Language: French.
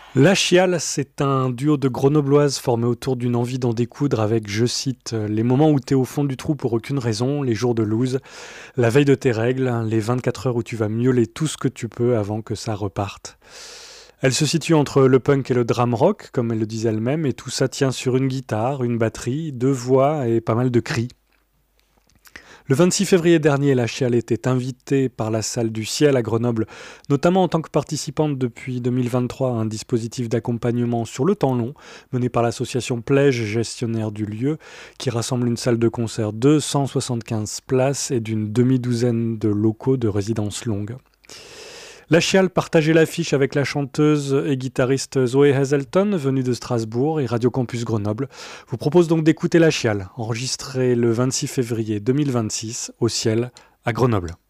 La Chiale, c'est un duo de grenobloises formé autour d'une envie d'en découdre avec, je cite, les moments où t'es au fond du trou pour aucune raison, les jours de loose, la veille de tes règles, les 24 heures où tu vas miauler tout ce que tu peux avant que ça reparte. Elle se situe entre le punk et le dram rock, comme elle le disait elle-même, et tout ça tient sur une guitare, une batterie, deux voix et pas mal de cris. Le 26 février dernier, la Chiale était invitée par la Salle du Ciel à Grenoble, notamment en tant que participante depuis 2023 à un dispositif d'accompagnement sur le temps long, mené par l'association Plège, gestionnaire du lieu, qui rassemble une salle de concert de 175 places et d'une demi-douzaine de locaux de résidence longue. La Chiale partageait l'affiche avec la chanteuse et guitariste Zoé Hazelton, venue de Strasbourg, et Radio Campus Grenoble vous propose donc d'écouter La Chiale, enregistrée le 26 février 2026 au Ciel à Grenoble.